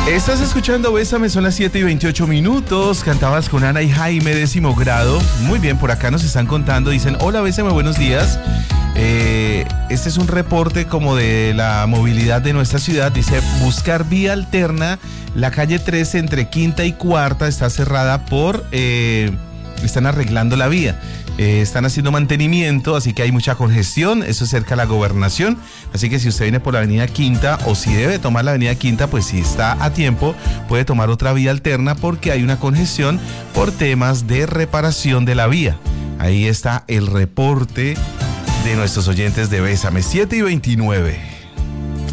Estás escuchando Bésame, son las 7:28. Cantabas con Ana y Jaime, 10º grado. Muy bien, por acá nos están contando. Dicen, hola Bésame, buenos días. Este es un reporte como de la movilidad de nuestra ciudad. Dice, buscar vía alterna. La calle 13 entre Quinta y Cuarta está cerrada por... están arreglando la vía. Están haciendo mantenimiento, así que hay mucha congestión. Eso es cerca de la Gobernación. Así que si usted viene por la avenida Quinta o si debe tomar la avenida Quinta, pues si está a tiempo, puede tomar otra vía alterna porque hay una congestión por temas de reparación de la vía. Ahí está el reporte de nuestros oyentes de Bésame, 7:29.